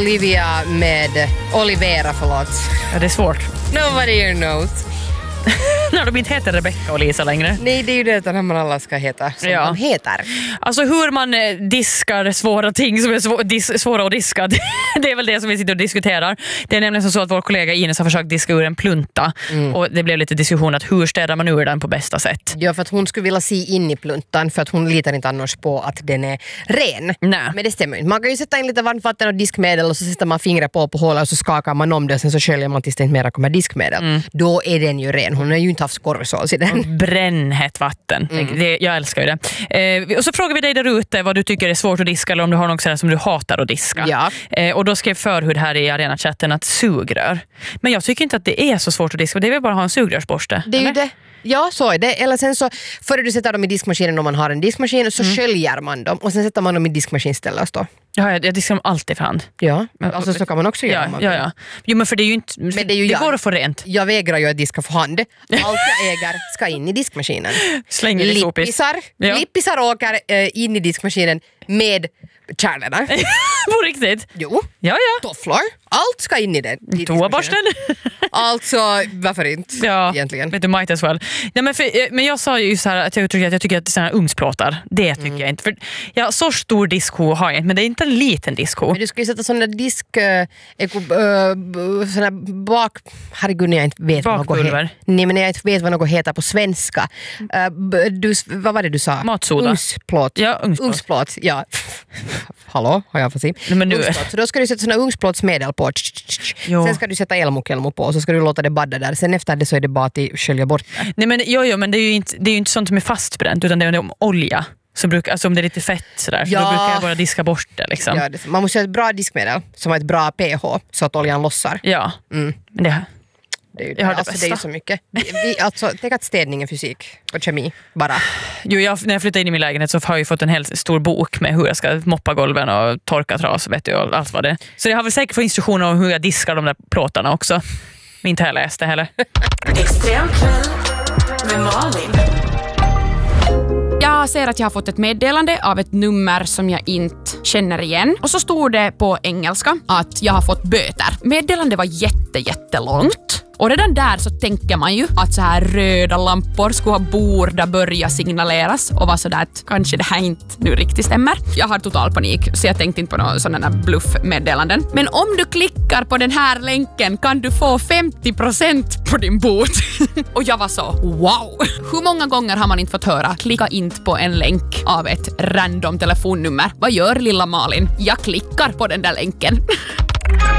Olivera, förlåt. Ja, det är svårt. Nobody here knows. När de inte heter Rebecca och Lisa längre. Nej, det är ju det utan man alla ska heta som de heter. Alltså hur man diskar svåra ting som är svåra att diska. Det är väl det som vi sitter och diskuterar. Det är nämligen så att vår kollega Ines har försökt diska ur en plunta. Och det blev lite diskussion att hur städar man ur den på bästa sätt. Ja, för att hon skulle vilja se in i pluntan för att hon litar inte annars på att den är ren. Nej. Men det stämmer inte. Man kan ju sätta in lite varmvatten och diskmedel och så sätter man fingrar på hålet och så skakar man om det och sen så sköljer man tills det inte mera kommer diskmedel. Då är den ju ren. Hon har ju inte haft korvsås i den. Brännhett vatten. Jag älskar ju det. Och så frågar vi dig där ute vad du tycker är svårt att diska eller om du har något sådär som du hatar att diska. Ja. Och då skrev Förhud här i arenachatten att sugrör. Men jag tycker inte att det är så svårt att diska. Det är väl bara att ha en sugrörsborste. Det är ju det. Ja, så är det. Eller sen så, före du sätter dem i diskmaskinen om man har en diskmaskin så sköljer man dem och sen sätter man dem i diskmaskinstället då. Ja, jag diskar dem alltid för hand. Ja, alltså så kan man också göra. Ja. Jo, men för det är ju inte... Men det går att få rent. Jag vägrar ju att diska för hand. Allt jag äger ska in i diskmaskinen. Slänger i sopis. Lippisar åker in i diskmaskinen med kärnorna. På riktigt? Jo. Ja. Tofflor. Allt ska in i den. Toaborsten? Alltså, varför inte? Ja, egentligen. Vet du, might as well. Ja, men jag sa ju så här att jag tycker att såna här ugnsplåtar, det tycker jag inte. För så stor diskho har jag inte, men det är inte en liten diskho. Men du skulle sätta sån där disk... sån där herregud, jag inte vet vad något heter. Nej, men jag inte vet vad något heter på svenska. Vad var det du sa? Matsoda. Ugnsplåt. Ja, ugnsplåt. Ja. Hallå, har jag fått se? Men nu... Så då ska du sätta såna ugnsplåtsmedel på. Sen ska du sätta elmo på och så ska du låta det badda där. Sen efter det så är det bara att skölja bort det. Nej, men men det är ju inte sånt som är fastbränt utan det är om olja. Så alltså om det är lite fett sådär, så då brukar jag bara diska bort det liksom. Ja, man måste ha ett bra diskmedel som har ett bra pH så att oljan lossar. Ja, men det är ju det är ju så mycket. Alltså, tänk att städning är fysik och kemi bara. Jo, när jag flyttade in i min lägenhet så har jag ju fått en helt stor bok med hur jag ska moppa golven och torka tras, vet du, och allt vad det är. Så jag har väl säkert fått instruktioner om hur jag diskar de där plåtarna också. Men inte har jag läst det heller. Extremkväll med Malin. Jag ser att jag har fått ett meddelande av ett nummer som jag inte känner igen. Och så stod det på engelska att jag har fått böter. Meddelandet var jättelångt. Och redan där så tänker man ju att så här röda lampor skulle borde börja signaleras och vara sådär att kanske det här inte nu riktigt stämmer. Jag har total panik så jag tänkte inte på några sådana bluffmeddelanden. Men om du klickar på den här länken kan du få 50% på din bot. Och jag var så, wow! Hur många gånger har man inte fått höra klicka inte på en länk av ett random telefonnummer? Vad gör lilla Malin? Jag klickar på den där länken.